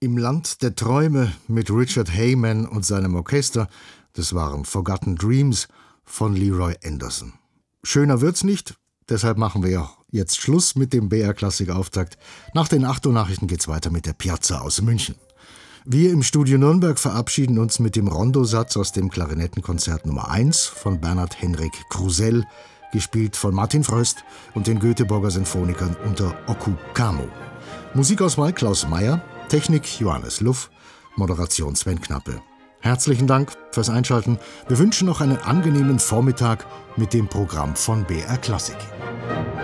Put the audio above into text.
Im Land der Träume mit Richard Heyman und seinem Orchester, das waren Forgotten Dreams von Leroy Anderson. Schöner wird's nicht, deshalb machen wir jetzt Schluss mit dem BR-Klassik-Auftakt. Nach den 8 Uhr Nachrichten geht's weiter mit der Piazza aus München. Wir im Studio Nürnberg verabschieden uns mit dem Rondosatz aus dem Klarinettenkonzert Nummer 1 von Bernhard Henrik Krusell, gespielt von Martin Fröst und den Göteborger Sinfonikern unter Oku Kamo. Musikauswahl Klaus Meyer, Technik Johannes Luff, Moderation Sven Knappe. Herzlichen Dank fürs Einschalten. Wir wünschen noch einen angenehmen Vormittag mit dem Programm von BR Klassik.